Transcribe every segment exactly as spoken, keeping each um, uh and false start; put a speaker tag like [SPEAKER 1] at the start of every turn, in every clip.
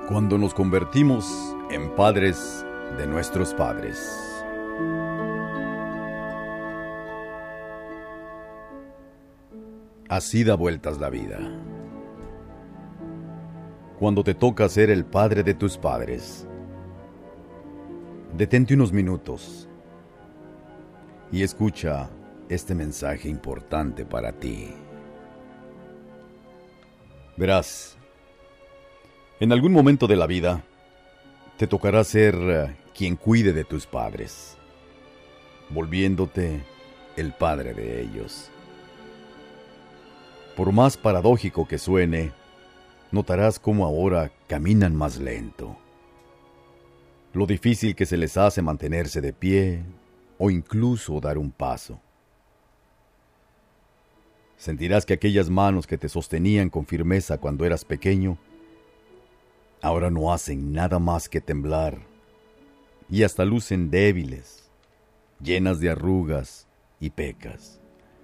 [SPEAKER 1] Cuando nos convertimos en padres de nuestros padres. Así da vueltas la vida. Cuando te toca ser el padre de tus padres, detente unos minutos y escucha este mensaje importante para ti. Verás, en algún momento de la vida te tocará ser uh, quien cuide de tus padres, volviéndote el padre de ellos. Por más paradójico que suene, notarás cómo ahora caminan más lento, lo difícil que se les hace mantenerse de pie o incluso dar un paso. Sentirás que aquellas manos que te sostenían con firmeza cuando eras pequeño, ahora no hacen nada más que temblar y hasta lucen débiles, llenas de arrugas y pecas.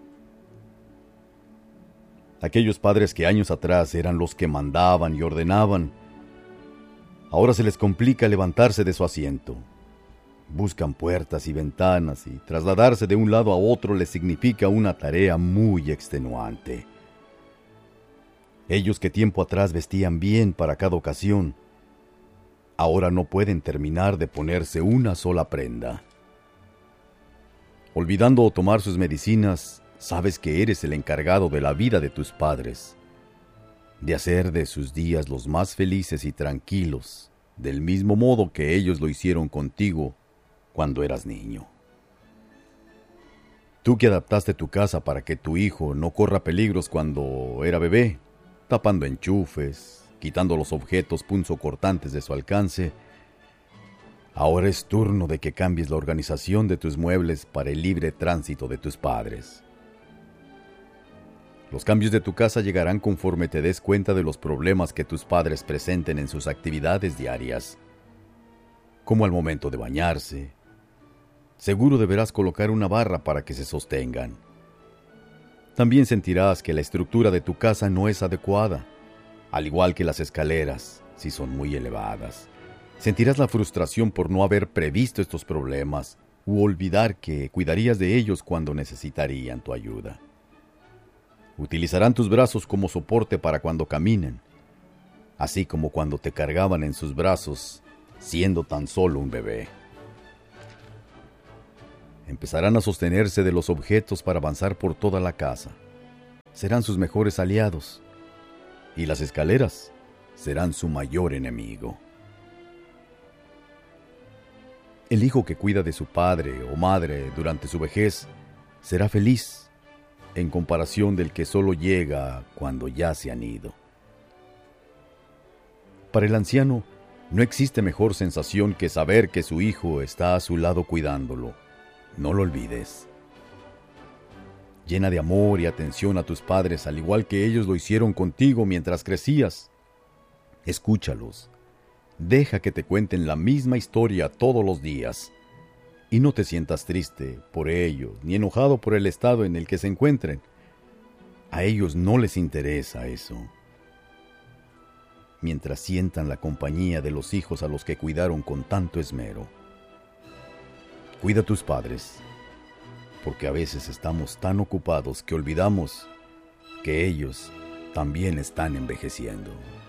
[SPEAKER 1] Aquellos padres que años atrás eran los que mandaban y ordenaban, ahora se les complica levantarse de su asiento. Buscan puertas y ventanas y trasladarse de un lado a otro les significa una tarea muy extenuante. Ellos que tiempo atrás vestían bien para cada ocasión, ahora no pueden terminar de ponerse una sola prenda. Olvidando tomar sus medicinas, sabes que eres el encargado de la vida de tus padres, de hacer de sus días los más felices y tranquilos, del mismo modo que ellos lo hicieron contigo cuando eras niño. Tú que adaptaste tu casa para que tu hijo no corra peligros cuando era bebé, tapando enchufes, quitando los objetos punzocortantes de su alcance, ahora es turno de que cambies la organización de tus muebles para el libre tránsito de tus padres. Los cambios de tu casa llegarán conforme te des cuenta de los problemas que tus padres presenten en sus actividades diarias, como al momento de bañarse. Seguro deberás colocar una barra para que se sostengan. También sentirás que la estructura de tu casa no es adecuada, al igual que las escaleras, si son muy elevadas. Sentirás la frustración por no haber previsto estos problemas u olvidar que cuidarías de ellos cuando necesitarían tu ayuda. Utilizarán tus brazos como soporte para cuando caminen, así como cuando te cargaban en sus brazos, siendo tan solo un bebé. Empezarán a sostenerse de los objetos para avanzar por toda la casa. Serán sus mejores aliados, y las escaleras serán su mayor enemigo. El hijo que cuida de su padre o madre durante su vejez será feliz, en comparación del que solo llega cuando ya se han ido. Para el anciano, no existe mejor sensación que saber que su hijo está a su lado cuidándolo. No lo olvides. Llena de amor y atención a tus padres, al igual que ellos lo hicieron contigo mientras crecías. Escúchalos. Deja que te cuenten la misma historia todos los días. Y no te sientas triste por ellos, ni enojado por el estado en el que se encuentren. A ellos no les interesa eso. Mientras sientan la compañía de los hijos a los que cuidaron con tanto esmero. Cuida a tus padres, porque a veces estamos tan ocupados que olvidamos que ellos también están envejeciendo.